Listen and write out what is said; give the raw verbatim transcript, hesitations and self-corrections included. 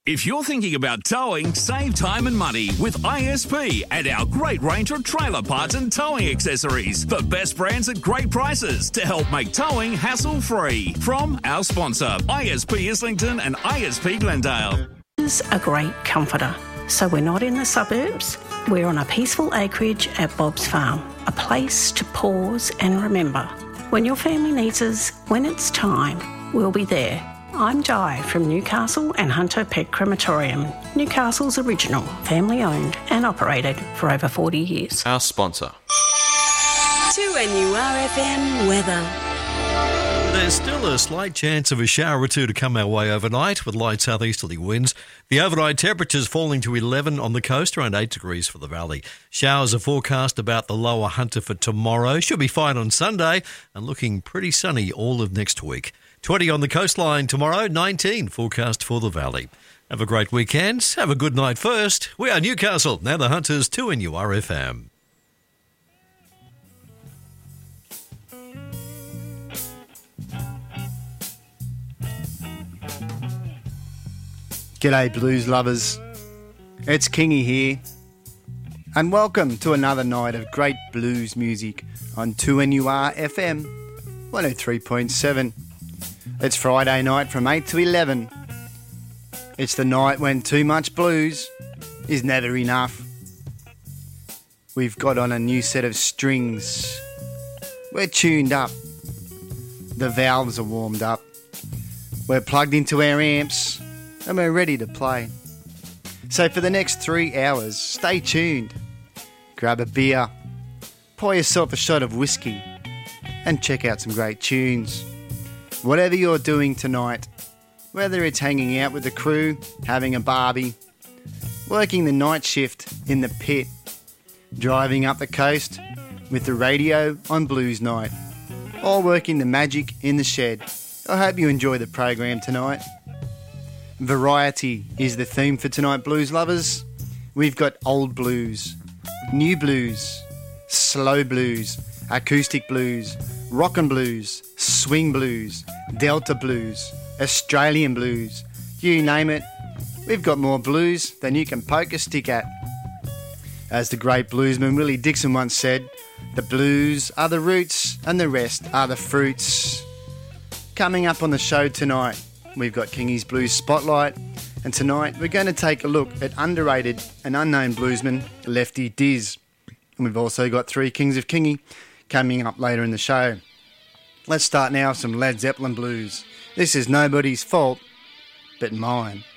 If you're thinking about towing, save time and money with I S P and our great range of trailer parts and towing accessories. The best brands at great prices to help make towing hassle-free. From our sponsor, I S P Islington and I S P Glendale. Is a great comforter. So we're not in the suburbs. We're on a peaceful acreage at Bob's Farm, a place to pause and remember. When your family needs us, when it's time, we'll be there. I'm Di from Newcastle and Hunter Pet Crematorium, Newcastle's original, family-owned and operated for over forty years. Our sponsor. two N U R F M weather. There's still a slight chance of a shower or two to come our way overnight with light southeasterly winds. The overnight temperatures falling to eleven on the coast, around eight degrees for the valley. Showers are forecast about the lower Hunter for tomorrow. Should be fine on Sunday and looking pretty sunny all of next week. twenty on the coastline tomorrow, nineteen forecast for the valley. Have a great weekend. Have a good night first. We are Newcastle, now the Hunters, two N U R F M. G'day blues lovers, it's Kingy here, and welcome to another night of great blues music on two N U R F M one oh three point seven. It's Friday night from eight to eleven. It's the night when too much blues is never enough. We've got on a new set of strings. We're tuned up. The valves are warmed up. We're plugged into our amps and we're ready to play. So for the next three hours, stay tuned. Grab a beer, pour yourself a shot of whiskey and check out some great tunes. Whatever you're doing tonight, whether it's hanging out with the crew, having a barbie, working the night shift in the pit, driving up the coast with the radio on blues night, or working the magic in the shed, I hope you enjoy the program tonight. Variety is the theme for tonight, blues lovers. We've got old blues, new blues, slow blues, acoustic blues, rock and blues, swing blues, Delta blues, Australian blues, you name it. We've got more blues than you can poke a stick at. As the great bluesman Willie Dixon once said, the blues are the roots and the rest are the fruits. Coming up on the show tonight, we've got Kingy's Blues Spotlight, and tonight we're going to take a look at underrated and unknown bluesman Lefty Diz. And we've also got three Kings of Kingy coming up later in the show. Let's start now with some Led Zeppelin blues. This is Nobody's Fault But Mine.